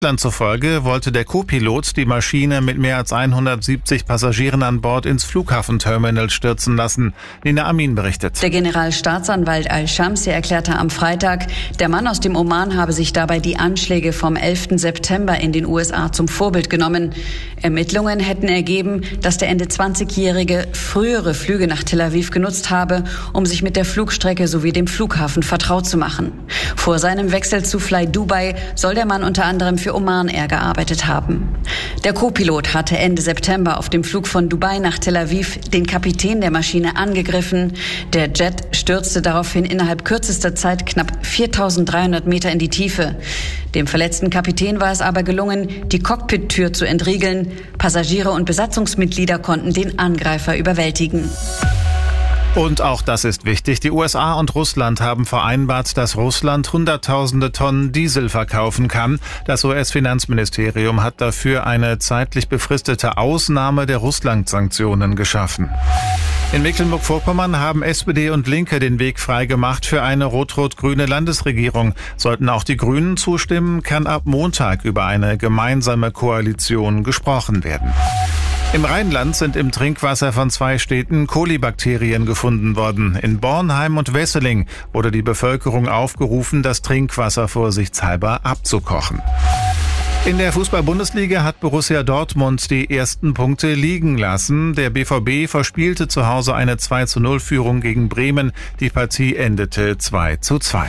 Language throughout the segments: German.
Land zufolge wollte der Co-Pilot die Maschine mit mehr als 170 Passagieren an Bord ins Flughafenterminal stürzen lassen. Nina Amin berichtet. Der Generalstaatsanwalt Al-Shamsi erklärte am Freitag, der Mann aus dem Oman habe sich dabei die Anschläge vom 11. September in den USA zum Vorbild genommen. Ermittlungen hätten ergeben, dass der Ende 20-Jährige frühere Flüge nach Tel Aviv genutzt habe, um sich mit der Flugstrecke sowie dem Flughafen vertraut zu machen. Vor seinem Wechsel zu Fly Dubai soll der Mann unter anderem für Oman Air gearbeitet haben. Der Co-Pilot hatte Ende September auf dem Flug von Dubai nach Tel Aviv den Kapitän der Maschine angegriffen. Der Jet stürzte daraufhin innerhalb kürzester Zeit knapp 4.300 Meter in die Tiefe. Dem verletzten Kapitän war es aber gelungen, die Cockpit-Tür zu entriegeln. Passagiere und Besatzungsmitglieder konnten den Angreifer überwältigen. Und auch das ist wichtig. Die USA und Russland haben vereinbart, dass Russland Hunderttausende Tonnen Diesel verkaufen kann. Das US-Finanzministerium hat dafür eine zeitlich befristete Ausnahme der Russland-Sanktionen geschaffen. In Mecklenburg-Vorpommern haben SPD und Linke den Weg freigemacht für eine rot-rot-grüne Landesregierung. Sollten auch die Grünen zustimmen, kann ab Montag über eine gemeinsame Koalition gesprochen werden. Im Rheinland sind im Trinkwasser von 2 Städten Kolibakterien gefunden worden. In Bornheim und Wesseling wurde die Bevölkerung aufgerufen, das Trinkwasser vorsichtshalber abzukochen. In der Fußball-Bundesliga hat Borussia Dortmund die ersten Punkte liegen lassen. Der BVB verspielte zu Hause eine 2:0-Führung gegen Bremen. Die Partie endete 2:2.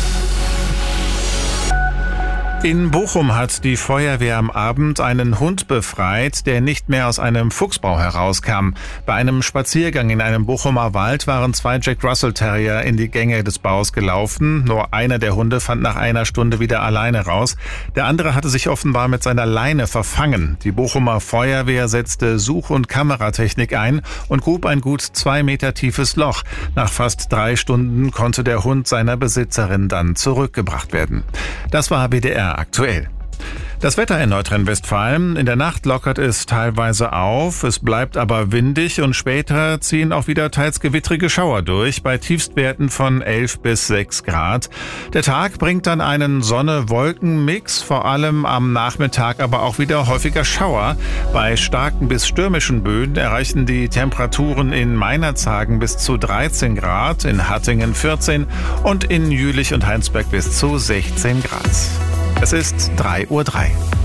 In Bochum hat die Feuerwehr am Abend einen Hund befreit, der nicht mehr aus einem Fuchsbau herauskam. Bei einem Spaziergang in einem Bochumer Wald waren 2 Jack Russell Terrier in die Gänge des Baus gelaufen. Nur einer der Hunde fand nach einer Stunde wieder alleine raus. Der andere hatte sich offenbar mit seiner Leine verfangen. Die Bochumer Feuerwehr setzte Such- und Kameratechnik ein und grub ein gut 2 Meter tiefes Loch. Nach fast 3 Stunden konnte der Hund seiner Besitzerin dann zurückgebracht werden. Das war WDR aktuell. Das Wetter in Nordrhein-Westfalen. In der Nacht lockert es teilweise auf, es bleibt aber windig und später ziehen auch wieder teils gewittrige Schauer durch, bei Tiefstwerten von 11 bis 6 Grad. Der Tag bringt dann einen Sonne-Wolken-Mix, vor allem am Nachmittag aber auch wieder häufiger Schauer. Bei starken bis stürmischen Böen erreichen die Temperaturen in Meinerzhagen bis zu 13 Grad, in Hattingen 14 und in Jülich und Heinsberg bis zu 16 Grad. Es ist 3:03 Uhr.